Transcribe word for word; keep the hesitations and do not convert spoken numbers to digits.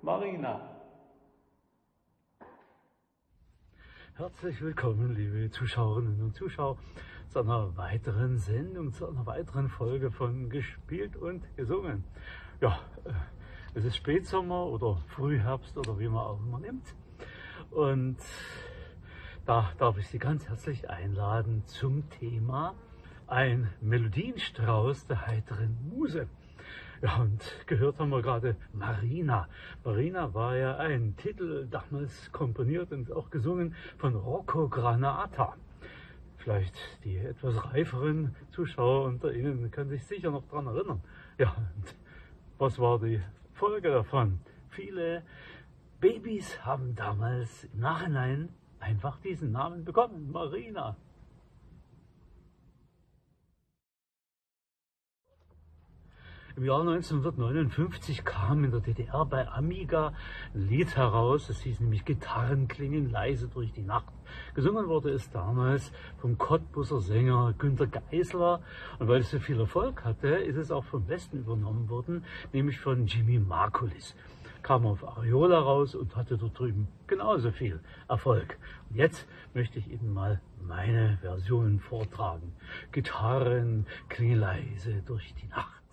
Marina. Herzlich willkommen, liebe Zuschauerinnen und Zuschauer, zu einer weiteren Sendung, zu einer weiteren Folge von Gespielt und Gesungen. Ja, es ist Spätsommer oder Frühherbst oder wie man auch immer nimmt. Und da darf ich Sie ganz herzlich einladen zum Thema ein Melodienstrauß der heiteren Muse. Ja, und gehört haben wir gerade Marina. Marina war ja ein Titel, damals komponiert und auch gesungen von Rocco Granata. Vielleicht die etwas reiferen Zuschauer unter Ihnen können sich sicher noch daran erinnern. Ja, und was war die Folge davon? Viele Babys haben damals im Nachhinein einfach diesen Namen bekommen, Marina. Im Jahr neunzehnhundertneunundfünfzig kam in der D D R bei Amiga ein Lied heraus, das hieß nämlich Gitarren klingen leise durch die Nacht. Gesungen wurde es damals vom Cottbuser Sänger Günter Geisler, und weil es so viel Erfolg hatte, ist es auch vom Westen übernommen worden, nämlich von Jimmy Margulis. Kam auf Ariola raus und hatte dort drüben genauso viel Erfolg. Und jetzt möchte ich Ihnen mal meine Version vortragen. Gitarren klingen leise durch die Nacht.